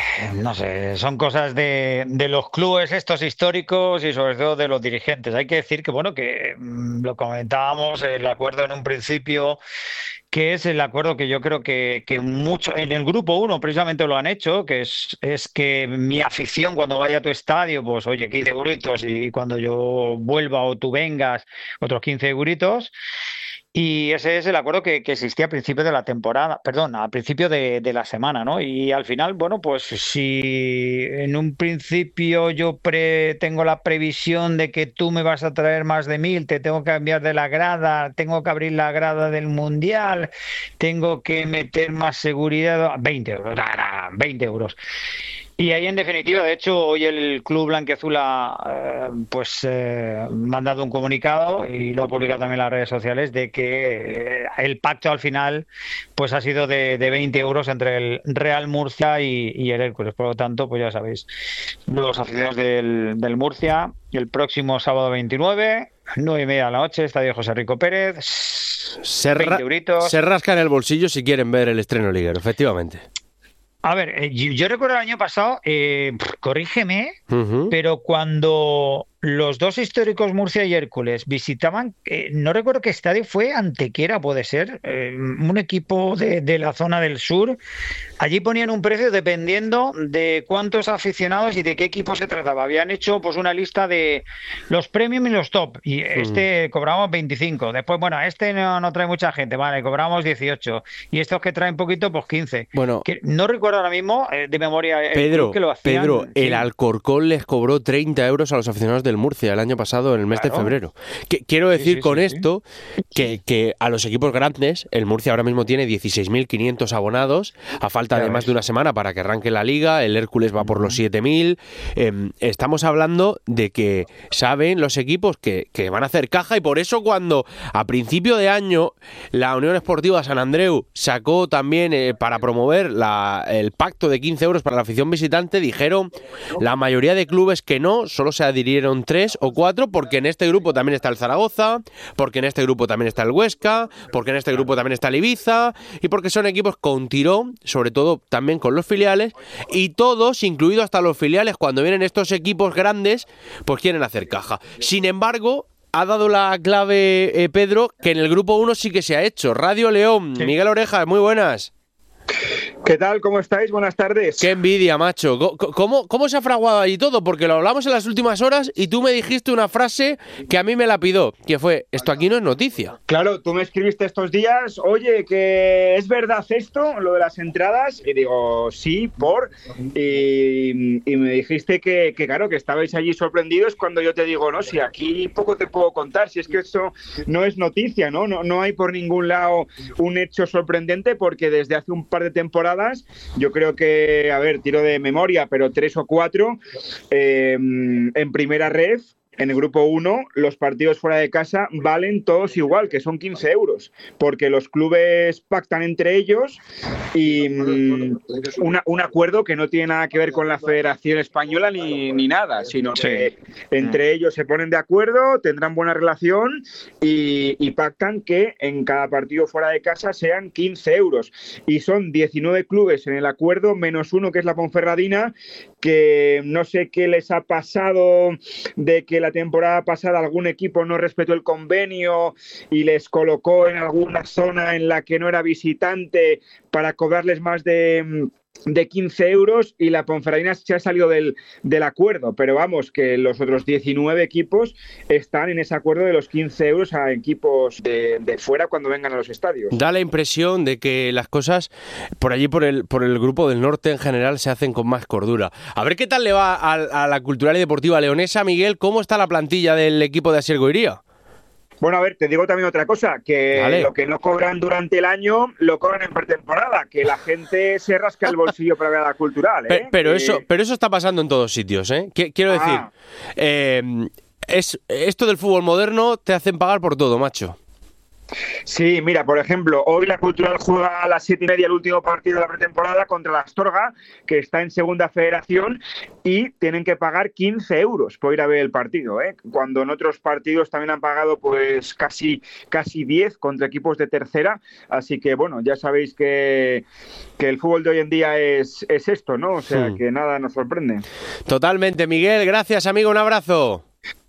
no sé, son cosas de los clubes estos históricos y sobre todo de los dirigentes. Hay que decir que, bueno, que lo comentábamos, el acuerdo en un principio que es el acuerdo que yo creo que mucho en el grupo 1 precisamente lo han hecho, que es que mi afición cuando vaya a tu estadio, pues oye, 15 euritos, y cuando yo vuelva o tú vengas, otros 15 euritos. Y ese es el acuerdo que existía al principio de la temporada, perdón, al principio de la semana, ¿no? Y al final, bueno, pues si en un principio yo tengo la previsión de que tú me vas a traer más de 1.000, te tengo que cambiar de la grada, tengo que abrir la grada del Mundial, tengo que meter más seguridad, 20 euros, 20 euros. Y ahí, en definitiva, de hecho, hoy el Club Blanquiazul me ha dado un comunicado, y lo ha publicado también en las redes sociales, de que el pacto al final pues ha sido de 20 euros entre el Real Murcia y el Hércules. Por lo tanto, pues ya sabéis, los aficionados del Murcia, el próximo sábado 29, 9:30 de la noche, Estadio José Rico Pérez, 20 euritos. Se rascan el bolsillo si quieren ver el estreno liguero, efectivamente. A ver, yo recuerdo el año pasado, corrígeme, pero cuando los dos históricos Murcia y Hércules visitaban, no recuerdo qué estadio fue, Antequera puede ser, un equipo de la zona del sur. Allí ponían un precio dependiendo de cuántos aficionados y de qué equipo se trataba. Habían hecho pues una lista de los premium y los top, y cobramos 25. Después, bueno, no trae mucha gente, vale, cobramos 18. Y estos que traen poquito, pues 15. Bueno, que no recuerdo ahora mismo de memoria Pedro, que lo hacían. Pedro, el Alcorcón les cobró 30 euros a los aficionados del Murcia el año pasado, en el mes de febrero. Quiero decir esto que a los equipos grandes, el Murcia ahora mismo tiene 16.500 abonados, a falta de más de una semana para que arranque la liga, el Hércules va por los 7.000. Estamos hablando de que saben los equipos que van a hacer caja, y por eso cuando a principio de año la Unión Esportiva San Andreu sacó también para promover el pacto de 15 euros para la afición visitante, dijeron la mayoría de clubes que no, solo se adhirieron 3 o 4, porque en este grupo también está el Zaragoza, porque en este grupo también está el Huesca, porque en este grupo también está el Ibiza, y porque son equipos con tirón, sobre todo también con los filiales, y todos, incluido hasta los filiales, cuando vienen estos equipos grandes, pues quieren hacer caja. Sin embargo, ha dado la clave Pedro, que en el grupo 1 sí que se ha hecho. Radio León, Miguel Orejas, muy buenas. ¿Qué tal? ¿Cómo estáis? Buenas tardes. Qué envidia, macho. ¿Cómo se ha fraguado allí todo? Porque lo hablamos en las últimas horas y tú me dijiste una frase que a mí me lapidó, que fue, esto aquí no es noticia. Claro, tú me escribiste estos días, oye, que ¿es verdad esto, lo de las entradas? Y digo, sí, y me dijiste que claro, que estabais allí sorprendidos cuando yo te digo, no, si aquí poco te puedo contar, si es que esto no es noticia, ¿no? No hay por ningún lado un hecho sorprendente, porque desde hace un par de temporadas, yo creo que, a ver, tiro de memoria, pero 3 o 4 en primera ref. En el grupo 1, los partidos fuera de casa valen todos igual, que son 15 euros, porque los clubes pactan entre ellos, y un acuerdo que no tiene nada que ver con la Federación Española ni nada, sino que entre ellos se ponen de acuerdo, tendrán buena relación y pactan que en cada partido fuera de casa sean 15 euros. Y son 19 clubes en el acuerdo, menos uno que es la Ponferradina, que no sé qué les ha pasado de que la temporada pasada algún equipo no respetó el convenio y les colocó en alguna zona en la que no era visitante para cobrarles más de 15 euros, y la Ponferradina se ha salido del acuerdo, pero vamos, que los otros 19 equipos están en ese acuerdo de los 15 euros a equipos de fuera cuando vengan a los estadios. Da la impresión de que las cosas por allí, por el grupo del norte en general, se hacen con más cordura. A ver qué tal le va a la Cultural y Deportiva Leonesa. Miguel, ¿cómo está la plantilla del equipo de Asier Goiría? Bueno, a ver, te digo también otra cosa, que lo que no cobran durante el año, lo cobran en pretemporada, que la gente se rasca el bolsillo para ver a la Cultural, ¿eh? Pero eso está pasando en todos sitios, ¿eh? Quiero decir, esto del fútbol moderno te hacen pagar por todo, macho. Sí, mira, por ejemplo, hoy la Cultural juega a las 7:30 el último partido de la pretemporada contra la Astorga, que está en segunda federación, y tienen que pagar 15 euros por ir a ver el partido, ¿eh? Cuando en otros partidos también han pagado pues casi 10 contra equipos de tercera. Así que bueno, ya sabéis que el fútbol de hoy en día es esto, ¿no? O sea, que nada nos sorprende. Totalmente, Miguel, gracias, amigo, un abrazo.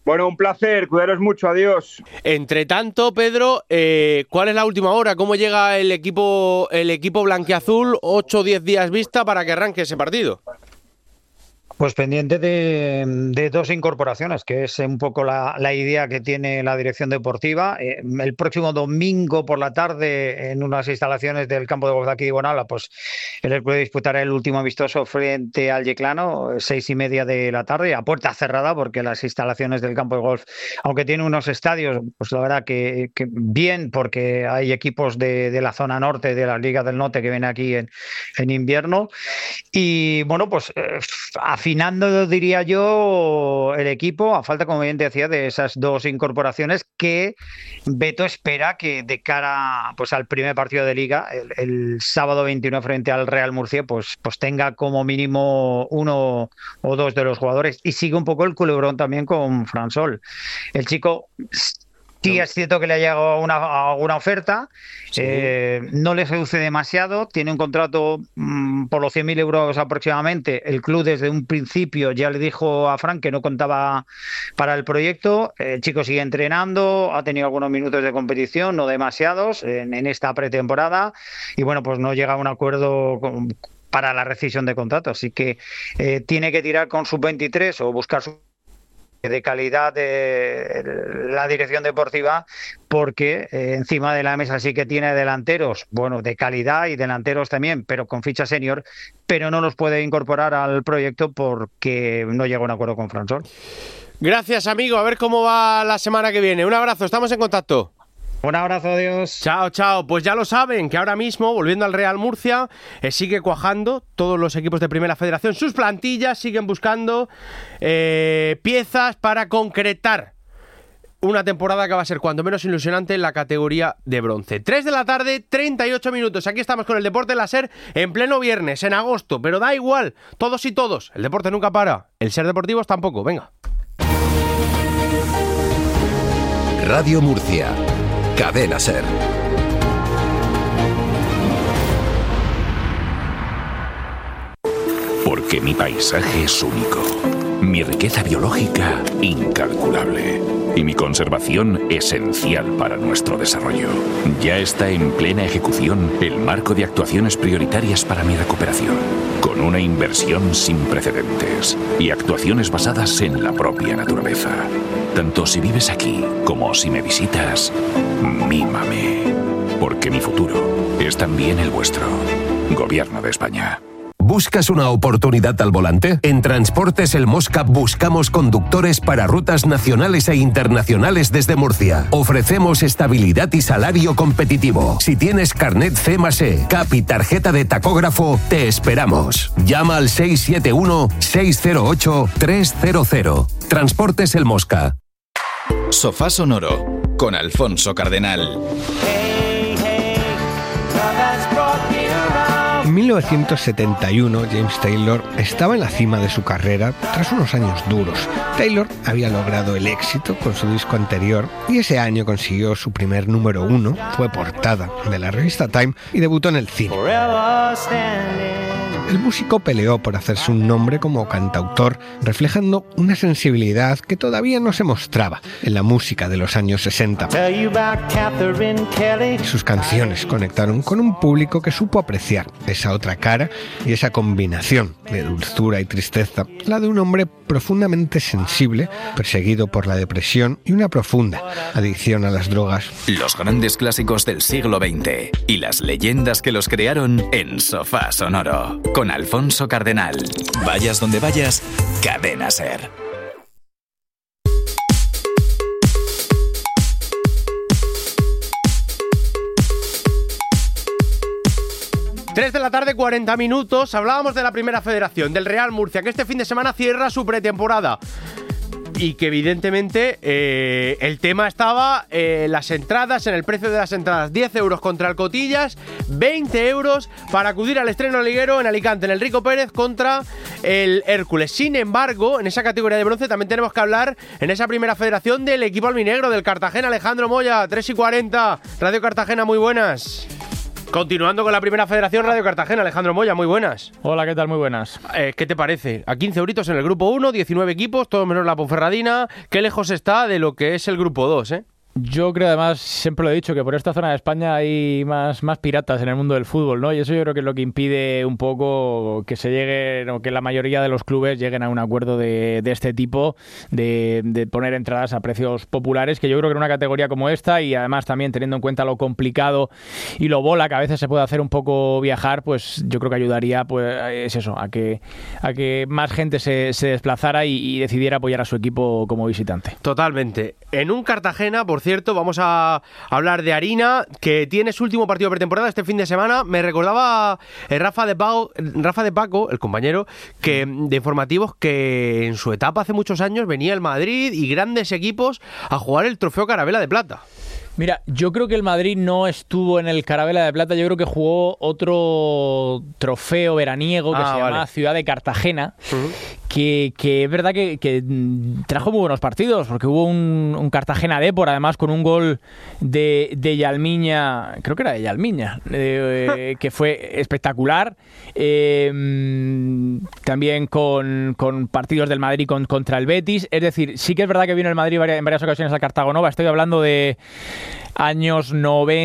Bueno, un placer, cuidaros mucho, adiós. Entre tanto, Pedro, ¿cuál es la última hora? ¿Cómo llega el equipo blanquiazul? 8 o 10 días vista para que arranque ese partido. Pues pendiente de dos incorporaciones, que es un poco la idea que tiene la dirección deportiva. El próximo domingo por la tarde, en unas instalaciones del campo de golf de aquí de Bonala, pues el Hércules disputará el último amistoso frente al Yeclano, 6:30 de la tarde, a puerta cerrada, porque las instalaciones del campo de golf, aunque tiene unos estadios, pues la verdad que bien, porque hay equipos de la zona norte, de las ligas del norte, que vienen aquí en invierno. Y bueno, pues afinando, diría yo, el equipo, a falta, como bien te decía, de esas dos incorporaciones que Beto espera que de cara pues al primer partido de Liga, el sábado 21 frente al Real Murcia, pues tenga como mínimo uno o dos de los jugadores. Y sigue un poco el culebrón también con Fransol. El chico... Sí, es cierto que le ha llegado alguna oferta, sí. No le seduce demasiado, tiene un contrato por los 100.000 euros aproximadamente. El club desde un principio ya le dijo a Frank que no contaba para el proyecto. El chico sigue entrenando, ha tenido algunos minutos de competición, no demasiados, en esta pretemporada, y bueno, pues no llega a un acuerdo para la rescisión de contrato, así que tiene que tirar con sub-23 o buscar su de calidad de la dirección deportiva, porque encima de la mesa sí que tiene delanteros, bueno, de calidad y delanteros también, pero con ficha senior, pero no los puede incorporar al proyecto porque no llega a un acuerdo con Fransol. Gracias, amigo, a ver cómo va la semana que viene. Un abrazo, estamos en contacto. Un abrazo, adiós. Chao, chao. Pues ya lo saben, que ahora mismo, volviendo al Real Murcia, sigue cuajando todos los equipos de Primera Federación. Sus plantillas siguen buscando piezas para concretar una temporada que va a ser cuanto menos ilusionante en la categoría de bronce. 3 de la tarde, 38 minutos. Aquí estamos con el Deporte la SER en pleno viernes, en agosto. Pero da igual, todos y todos. El deporte nunca para. El SER Deportivos tampoco. Venga. Radio Murcia. Cadena SER. Porque mi paisaje es único, mi riqueza biológica incalculable y mi conservación esencial para nuestro desarrollo. Ya está en plena ejecución el marco de actuaciones prioritarias para mi recuperación, con una inversión sin precedentes y actuaciones basadas en la propia naturaleza. Tanto si vives aquí como si me visitas, mímame, porque mi futuro es también el vuestro. Gobierno de España. ¿Buscas una oportunidad al volante? En Transportes El Mosca buscamos conductores para rutas nacionales e internacionales desde Murcia. Ofrecemos estabilidad y salario competitivo. Si tienes carnet C+E, CAP y tarjeta de tacógrafo, te esperamos. Llama al 671-608-300. Transportes El Mosca. Sofá Sonoro con Alfonso Cardenal. En 1971, James Taylor estaba en la cima de su carrera tras unos años duros. Taylor había logrado el éxito con su disco anterior y ese año consiguió su primer número 1, fue portada de la revista Time y debutó en el cine. El músico peleó por hacerse un nombre como cantautor, reflejando una sensibilidad que todavía no se mostraba en la música de los años 60. Sus canciones conectaron con un público que supo apreciar esa otra cara y esa combinación de dulzura y tristeza, la de un hombre profundamente sensible, perseguido por la depresión y una profunda adicción a las drogas. Los grandes clásicos del siglo XX y las leyendas que los crearon en Sofá Sonoro. Con Alfonso Cardenal. Vayas donde vayas, Cadena SER. Tres de la tarde, 40 minutos. Hablábamos de la Primera Federación, del Real Murcia, que este fin de semana cierra su pretemporada. Y que evidentemente el tema estaba las entradas, en el precio de las entradas, 10 euros contra el Cotillas, 20 euros para acudir al estreno liguero en Alicante, en el Rico Pérez contra el Hércules. Sin embargo, en esa categoría de bronce también tenemos que hablar, en esa Primera Federación, del equipo albinegro, del Cartagena. Alejandro Moya, 3:40, Radio Cartagena, muy buenas. Continuando con la Primera Federación, Radio Cartagena, Alejandro Moya, muy buenas. Hola, ¿qué tal? Muy buenas. ¿Qué te parece? A 15 euritos en el grupo 1, 19 equipos, todo menos la Ponferradina. ¿Qué lejos está de lo que es el grupo 2, Yo creo, además, siempre lo he dicho, que por esta zona de España hay más piratas en el mundo del fútbol, ¿no? Y eso yo creo que es lo que impide un poco que se llegue, o que la mayoría de los clubes lleguen a un acuerdo de este tipo, de poner entradas a precios populares, que yo creo que en una categoría como esta, y además también teniendo en cuenta lo complicado y lo bola que a veces se puede hacer un poco viajar, pues yo creo que ayudaría, pues es eso, a que más gente se desplazara y decidiera apoyar a su equipo como visitante. Totalmente. En un Cartagena, por cierto, vamos a hablar de Harina, que tiene su último partido de pretemporada este fin de semana. Me recordaba Rafa de Paco, el compañero de informativos, que en su etapa hace muchos años venía el Madrid y grandes equipos a jugar el Trofeo Carabela de Plata. Mira, yo creo que el Madrid no estuvo en el Carabela de Plata, yo creo que jugó otro trofeo veraniego que se llama Ciudad de Cartagena, que es verdad que trajo muy buenos partidos, porque hubo un Cartagena Depor, además con un gol de Yalmiña, creo que era de Yalmiña, que fue espectacular. También con partidos del Madrid contra el Betis. Es decir, sí que es verdad que vino el Madrid en varias ocasiones al Cartago Nova. Estoy hablando de años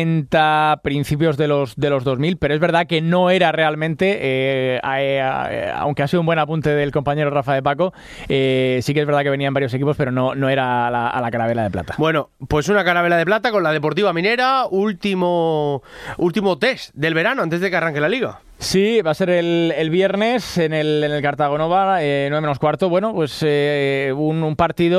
90, principios de los 2000, pero es verdad que no era realmente, aunque ha sido un buen apunte del compañero Rafa de Paco, sí que es verdad que venían varios equipos, pero no era a la Carabela de Plata. Bueno, pues una Carabela de Plata con la Deportiva Minera, último test del verano antes de que arranque la Liga. Sí, va a ser el viernes en el Cartago Nova, 9:15. Bueno, pues un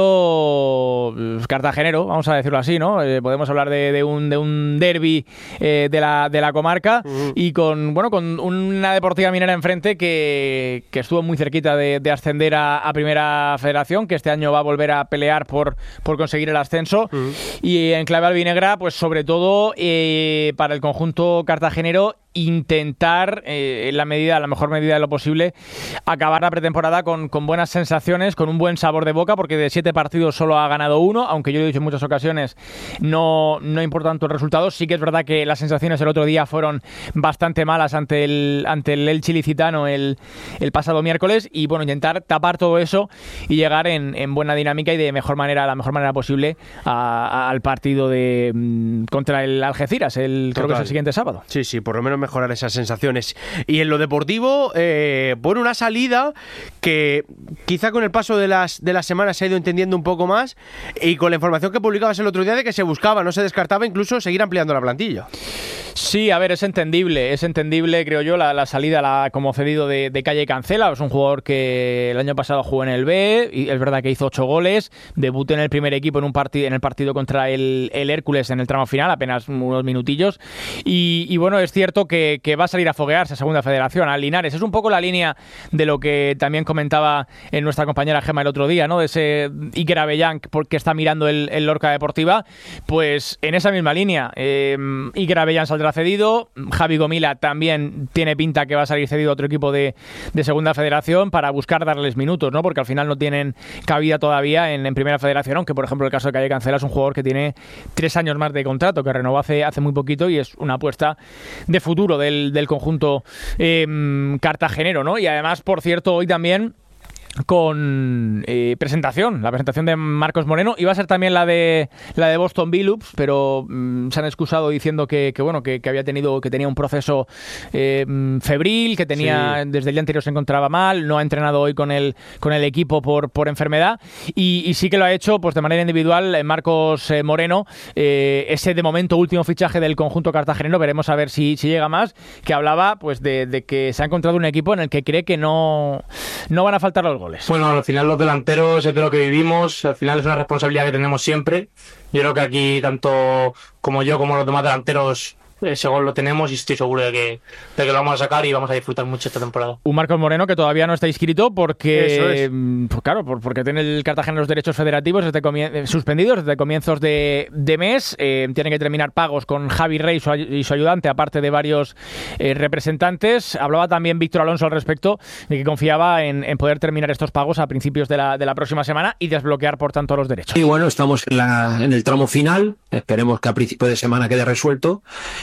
partido cartagenero, vamos a decirlo así, ¿no? Podemos hablar de un derbi de la comarca y con una Deportiva Minera enfrente que estuvo muy cerquita de ascender a Primera Federación, que este año va a volver a pelear por conseguir el ascenso. Y en clave albinegra, pues sobre todo para el conjunto cartagenero, intentar en la mejor medida de lo posible acabar la pretemporada con buenas sensaciones, con un buen sabor de boca, porque de 7 partidos solo ha ganado 1, aunque yo lo he dicho en muchas ocasiones, no importa tanto el resultado. Sí que es verdad que las sensaciones el otro día fueron bastante malas ante el Elche ilicitano el pasado miércoles, y bueno, intentar tapar todo eso y llegar en buena dinámica y de la mejor manera posible al partido contra el Algeciras, creo que es el siguiente sábado. Sí, por lo menos mejorar esas sensaciones. Y en lo deportivo, una salida que quizá con el paso de las semanas se ha ido entendiendo un poco más, y con la información que publicabas el otro día de que se buscaba, no se descartaba incluso seguir ampliando la plantilla. Sí, a ver, es entendible, creo yo, la salida como cedido de Calle Cancela. Es un jugador que el año pasado jugó en el B, y es verdad que hizo 8 goles, debutó en el primer equipo en el partido contra el Hércules en el tramo final, apenas unos minutillos, y bueno, es cierto que va a salir a foguearse a Segunda Federación, a Linares. Es un poco la línea de lo que también comentaba nuestra compañera Gemma el otro día, ¿no? De ese Iker Avellán que está mirando el Lorca Deportiva, pues en esa misma línea. Iker Avellán saldrá cedido, Javi Gomila también tiene pinta que va a salir cedido a otro equipo de Segunda Federación para buscar darles minutos, ¿no? Porque al final no tienen cabida todavía en Primera Federación, aunque por ejemplo el caso de Calle Cancela es un jugador que tiene 3 años más de contrato, que renovó hace muy poquito, y es una apuesta de futuro del conjunto cartagenero, ¿no? Y además, por cierto, hoy también con la presentación de Marcos Moreno. Iba a ser también la de Boston Billups, pero se han excusado diciendo que tenía un proceso febril, que tenía desde el día anterior se encontraba mal, no ha entrenado hoy con el equipo por enfermedad, y sí que lo ha hecho pues de manera individual Marcos Moreno, ese de momento último fichaje del conjunto cartagenero. Veremos a ver si llega más, que hablaba pues de que se ha encontrado un equipo en el que cree que no van a faltar los goles. Bueno, al final los delanteros es de lo que vivimos, al final es una responsabilidad que tenemos siempre. Yo creo que aquí tanto como yo como los demás delanteros ese gol lo tenemos, y estoy seguro de que lo vamos a sacar y vamos a disfrutar mucho esta temporada. Un Marcos Moreno que todavía no está inscrito porque porque tiene el Cartagena los derechos federativos suspendidos desde comienzos de mes. Tiene que terminar pagos con Javi Rey y su ayudante, aparte de varios representantes. Hablaba también Víctor Alonso al respecto, de que confiaba en poder terminar estos pagos a principios de la próxima semana y desbloquear por tanto los derechos. Y bueno, estamos en el tramo final, esperemos que a principio de semana quede resuelto.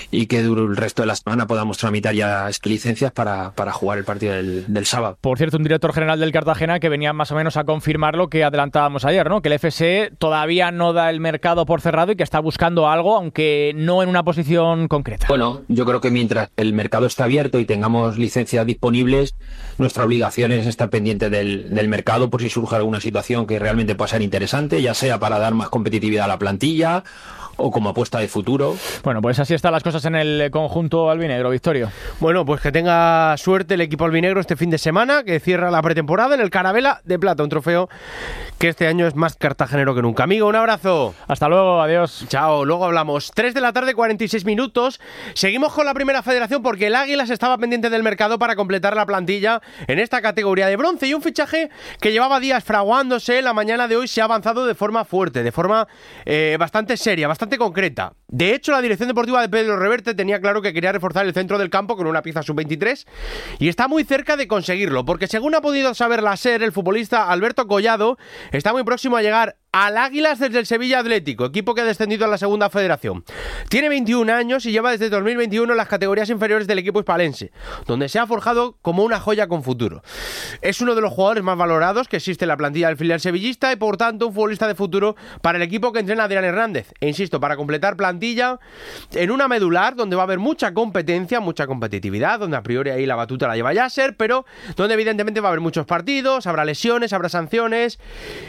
y que el resto de la semana podamos tramitar ya licencias para jugar el partido del sábado. Por cierto, un director general del Cartagena que venía más o menos a confirmar lo que adelantábamos ayer, ¿no? Que el FC todavía no da el mercado por cerrado y que está buscando algo, aunque no en una posición concreta. Bueno, yo creo que mientras el mercado esté abierto y tengamos licencias disponibles, nuestra obligación es estar pendiente del mercado por si surge alguna situación que realmente pueda ser interesante, ya sea para dar más competitividad a la plantilla o como apuesta de futuro. Bueno, pues así están las cosas en el conjunto albinegro, Victorio. Bueno, pues que tenga suerte el equipo albinegro este fin de semana, que cierra la pretemporada en el Carabela de Plata, un trofeo que este año es más cartagenero que nunca. Amigo, un abrazo. Hasta luego, adiós. Chao, luego hablamos. 3 de la tarde, 46 minutos. Seguimos con la primera federación porque el Águilas estaba pendiente del mercado para completar la plantilla en esta categoría de bronce, y un fichaje que llevaba días fraguándose la mañana de hoy se ha avanzado de forma fuerte, de forma bastante seria, bastante concreta. De hecho, la dirección deportiva de Pedro Reverte tenía claro que quería reforzar el centro del campo con una pieza sub-23 y está muy cerca de conseguirlo, porque según ha podido saber la SER, el futbolista Alberto Collado está muy próximo a llegar al Águilas desde el Sevilla Atlético, equipo que ha descendido a la segunda federación. Tiene 21 años y lleva desde 2021 en las categorías inferiores del equipo hispalense, donde se ha forjado como una joya con futuro. Es uno de los jugadores más valorados que existe en la plantilla del filial sevillista y por tanto un futbolista de futuro para el equipo que entrena Adrián Hernández. E insisto, para completar plantilla en una medular donde va a haber mucha competencia, mucha competitividad, donde a priori ahí la batuta la lleva Yasser, pero donde evidentemente va a haber muchos partidos, habrá lesiones, habrá sanciones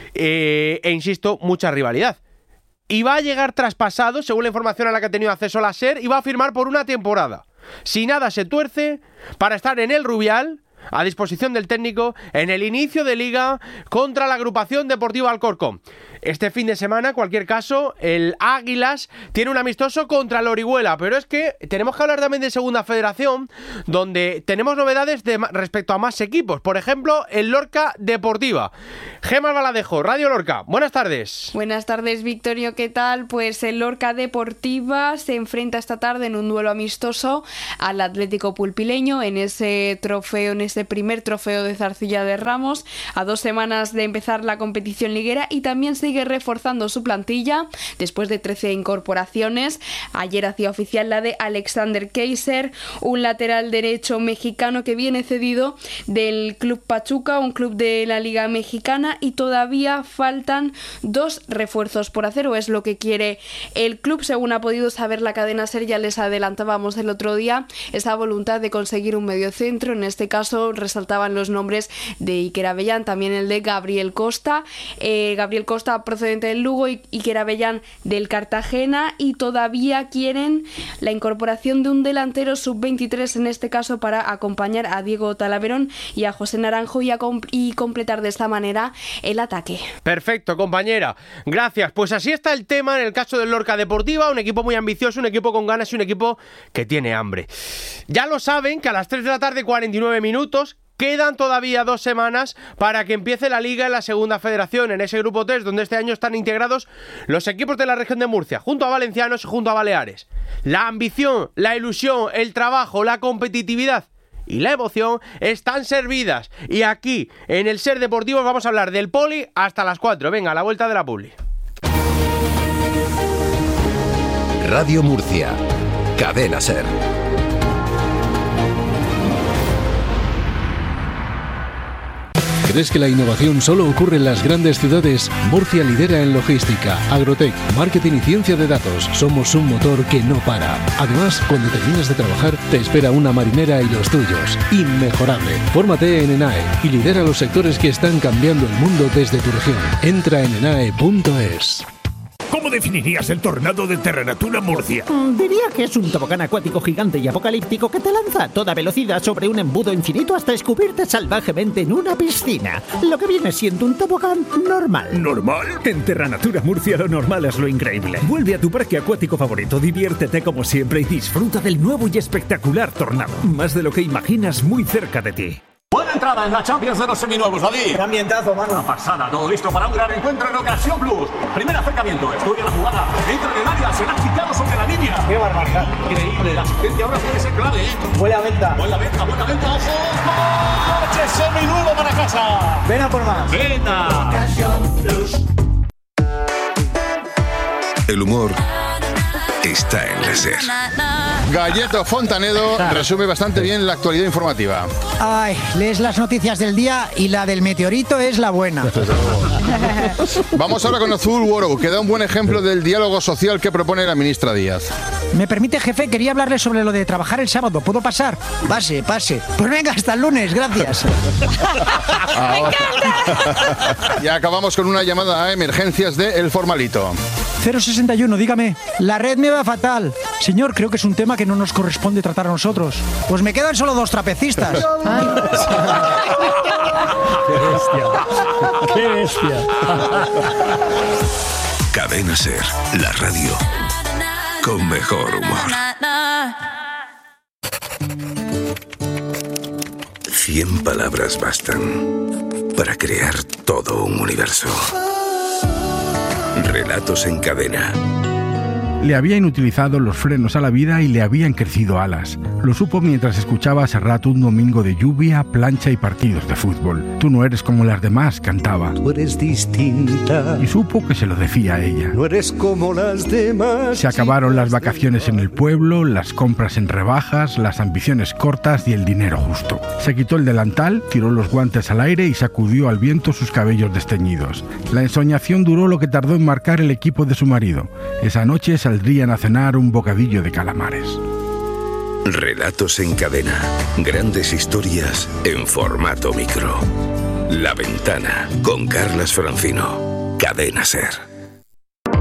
e insisto, mucha rivalidad. Y va a llegar traspasado, según la información a la que ha tenido acceso la SER, y va a firmar por una temporada. Si nada se tuerce, para estar en el Rubial, a disposición del técnico, en el inicio de liga contra la agrupación deportiva Alcorcón. Este fin de semana, en cualquier caso, el Águilas tiene un amistoso contra el Orihuela, pero es que tenemos que hablar también de segunda federación, donde tenemos novedades respecto a más equipos. Por ejemplo, el Lorca Deportiva. Gemma Baladejo, Radio Lorca, buenas tardes. Buenas tardes, Victorio, ¿qué tal? Pues el Lorca Deportiva se enfrenta esta tarde en un duelo amistoso al Atlético Pulpileño en ese primer trofeo de Zarcilla de Ramos, a 2 semanas de empezar la competición liguera, y también sigue reforzando su plantilla después de 13 incorporaciones. Ayer hacía oficial la de Alexander Kaiser, un lateral derecho mexicano que viene cedido del Club Pachuca, un club de la Liga Mexicana, y todavía faltan 2 refuerzos por hacer, o es lo que quiere el club, según ha podido saber la cadena SER. Ya les adelantábamos el otro día esa voluntad de conseguir un mediocentro. En este caso resaltaban los nombres de Iker Avellán, también el de Gabriel Costa. Gabriel Costa procedente del Lugo y Iker Avellán del Cartagena, y todavía quieren la incorporación de un delantero sub-23, en este caso para acompañar a Diego Talaverón y a José Naranjo y completar de esta manera el ataque. Perfecto, compañera. Gracias. Pues así está el tema en el caso del Lorca Deportiva, un equipo muy ambicioso, un equipo con ganas y un equipo que tiene hambre. Ya lo saben que a las 3 de la tarde, 49 minutos, quedan todavía 2 semanas para que empiece la Liga en la Segunda Federación, en ese grupo 3, donde este año están integrados los equipos de la región de Murcia, junto a Valencianos y junto a Baleares. La ambición, la ilusión, el trabajo, la competitividad y la emoción están servidas. Y aquí, en el SER Deportivo, vamos a hablar del Poli hasta las 4. Venga, a la vuelta de la publi. Radio Murcia, Cadena SER. ¿Crees que la innovación solo ocurre en las grandes ciudades? Murcia lidera en logística, agrotech, marketing y ciencia de datos. Somos un motor que no para. Además, cuando terminas de trabajar, te espera una marinera y los tuyos. Inmejorable. Fórmate en ENAE y lidera los sectores que están cambiando el mundo desde tu región. Entra en enae.es. ¿Cómo definirías el tornado de Terranatura Murcia? Diría que es un tobogán acuático gigante y apocalíptico que te lanza a toda velocidad sobre un embudo infinito hasta escupirte salvajemente en una piscina. Lo que viene siendo un tobogán normal. ¿Normal? En Terranatura Murcia lo normal es lo increíble. Vuelve a tu parque acuático favorito, diviértete como siempre y disfruta del nuevo y espectacular tornado. Más de lo que imaginas, muy cerca de ti. Buena entrada en la Champions de los seminuevos, David. ¡Qué ambientazo, mano! Una pasada, todo listo para un gran encuentro en Ocasión Plus. Primer acercamiento, estudia la jugada, entra en el área, será quitado sobre la línea. ¡Qué barbaridad! Increíble, la asistencia ahora puede ser clave, ¿eh? Buena venta, ojo. ¡Coche seminuevo para casa! ¡Ven a por más! ¡Venga! El humor está en la SER. Galleto Fontanedo resume bastante bien la actualidad informativa. Ay, lees las noticias del día y la del meteorito es la buena. Vamos ahora con Azul World, que da un buen ejemplo del diálogo social que propone la ministra Díaz. ¿Me permite, jefe? Quería hablarle sobre lo de trabajar el sábado. ¿Puedo pasar? Pase. Pues venga, hasta el lunes, gracias. ¡Me encanta! Y acabamos con una llamada a emergencias de El Formalito. 061, dígame. La red me va fatal. Señor, creo que es un tema que no nos corresponde tratar a nosotros. Pues me quedan solo 2 trapecistas. ¡Qué bestia! Cadena SER, la radio con mejor humor. 100 palabras bastan para crear todo un universo. Relatos en cadena. Le habían utilizado los frenos a la vida y le habían crecido alas. Lo supo mientras escuchaba a Serrat un domingo de lluvia, plancha y partidos de fútbol. Tú no eres como las demás, cantaba. Tú eres distinta. Y supo que se lo decía a ella. No eres como las demás. Se acabaron las vacaciones en el pueblo, las compras en rebajas, las ambiciones cortas y el dinero justo. Se quitó el delantal, tiró los guantes al aire y sacudió al viento sus cabellos desteñidos. La ensoñación duró lo que tardó en marcar el equipo de su marido. Esa noche saldrían a cenar un bocadillo de calamares. Relatos en cadena. Grandes historias en formato micro. La Ventana con Carlas Francino. Cadena SER.